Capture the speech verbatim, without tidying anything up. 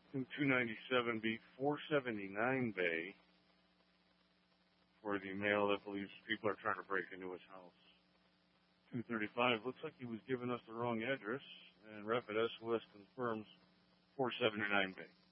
two ninety-seven beat four seventy-nine Bay for the male that believes people are trying to break into his house. two thirty-five looks like he was giving us the wrong address, and Rapid S O S confirms four seventy-nine Bay.